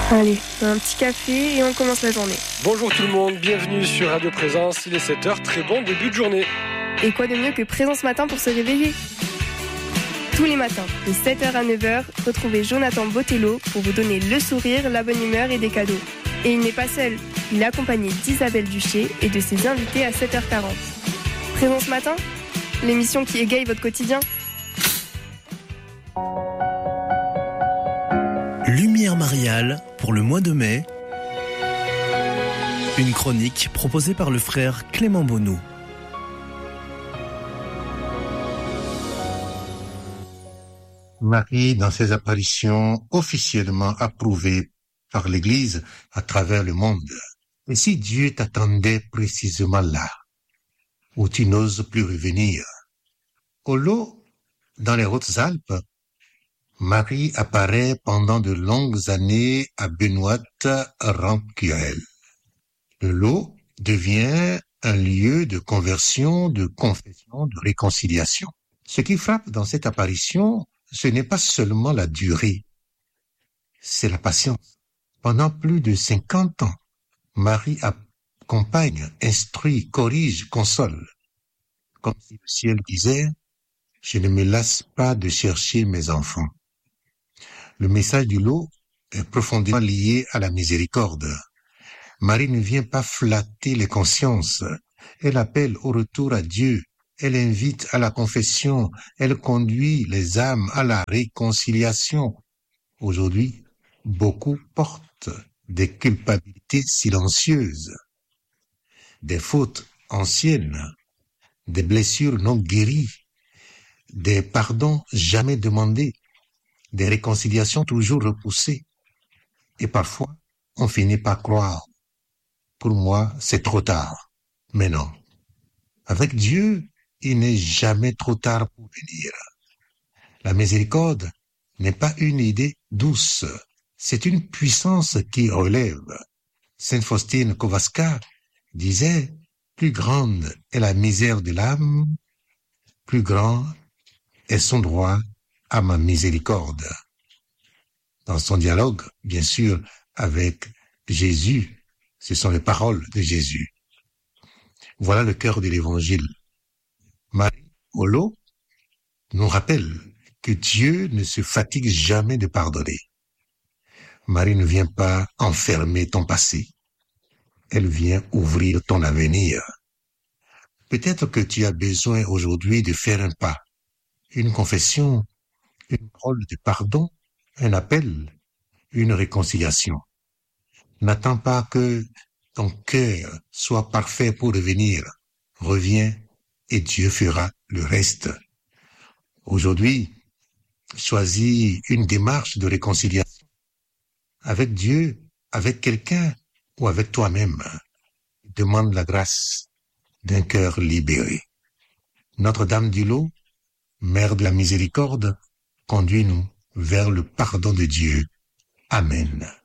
Allez, un petit café et on commence la journée. Bonjour tout le monde, bienvenue sur Radio Présence, il est 7h, très bon début de journée. Et quoi de mieux que Présence Matin pour se réveiller ? Tous les matins, de 7h à 9h, retrouvez Jonathan Botello pour vous donner le sourire, la bonne humeur et des cadeaux. Et il n'est pas seul, il est accompagné d'Isabelle Duché et de ses invités à 7h40. Présence Matin, l'émission qui égaye votre quotidien. Lumière mariale pour le mois de mai. Une chronique proposée par le frère Clément Bonneau. Marie, dans ses apparitions officiellement approuvées par l'Église à travers le monde. Et si Dieu t'attendait précisément là, où tu n'oses plus revenir? Au lot, dans les Hautes-Alpes, Marie apparaît pendant de longues années à Benoît Rampuel. Le lot devient un lieu de conversion, de confession, de réconciliation. Ce qui frappe dans cette apparition, ce n'est pas seulement la durée, c'est la patience. Pendant plus de 50 ans, Marie accompagne, instruit, corrige, console. Comme si le ciel disait, « Je ne me lasse pas de chercher mes enfants ». Le message du lot est profondément lié à la miséricorde. Marie ne vient pas flatter les consciences. Elle appelle au retour à Dieu. Elle invite à la confession. Elle conduit les âmes à la réconciliation. Aujourd'hui, beaucoup portent des culpabilités silencieuses, des fautes anciennes, des blessures non guéries, des pardons jamais demandés, des réconciliations toujours repoussées. Et parfois, on finit par croire. Pour moi, c'est trop tard. Mais non. Avec Dieu, il n'est jamais trop tard pour venir. La miséricorde n'est pas une idée douce. C'est une puissance qui relève. Sainte Faustine Kowalska disait, plus grande est la misère de l'âme, plus grand est son droit à ma miséricorde. Dans son dialogue, bien sûr, avec Jésus, ce sont les paroles de Jésus. Voilà le cœur de l'évangile. Marie, au lot, nous rappelle que Dieu ne se fatigue jamais de pardonner. Marie ne vient pas enfermer ton passé. Elle vient ouvrir ton avenir. Peut-être que tu as besoin aujourd'hui de faire un pas, une confession, une parole de pardon, un appel, une réconciliation. N'attends pas que ton cœur soit parfait pour revenir. Reviens et Dieu fera le reste. Aujourd'hui, choisis une démarche de réconciliation avec Dieu, avec quelqu'un ou avec toi-même. Demande la grâce d'un cœur libéré. Notre-Dame du Lot, Mère de la Miséricorde, conduis-nous vers le pardon de Dieu. Amen.